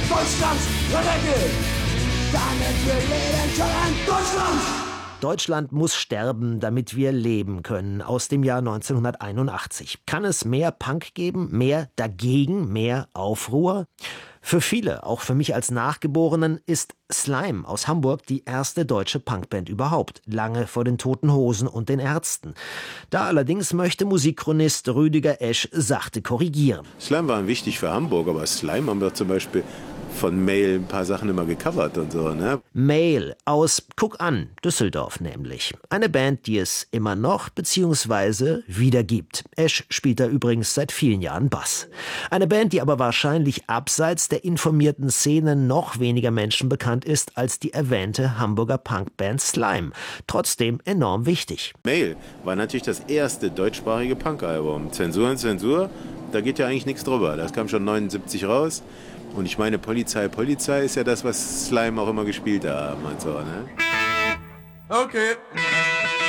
Deutschlands Regel. Damit wir leben können, Deutschland! Deutschland muss sterben, damit wir leben können, aus dem Jahr 1981. Kann es mehr Punk geben, mehr dagegen, mehr Aufruhr? Für viele, auch für mich als Nachgeborenen, ist Slime aus Hamburg die erste deutsche Punkband überhaupt, lange vor den Toten Hosen und den Ärzten. Da allerdings möchte Musikchronist Rüdiger Esch sachte korrigieren. Slime waren wichtig für Hamburg, aber Slime haben wir zum Beispiel von Mail ein paar Sachen immer gecovert und so, ne? Mail aus Guck an, Düsseldorf nämlich. Eine Band, die es immer noch bzw. wieder gibt. Esch spielt da übrigens seit vielen Jahren Bass. Eine Band, die aber wahrscheinlich abseits der informierten Szene noch weniger Menschen bekannt ist als die erwähnte Hamburger Punkband Slime. Trotzdem enorm wichtig. Mail war natürlich das erste deutschsprachige Punkalbum. Zensur, da geht ja eigentlich nichts drüber. Das kam schon 79 raus. Und ich meine, Polizei ist ja das, was Slime auch immer gespielt haben und so, ne? Okay.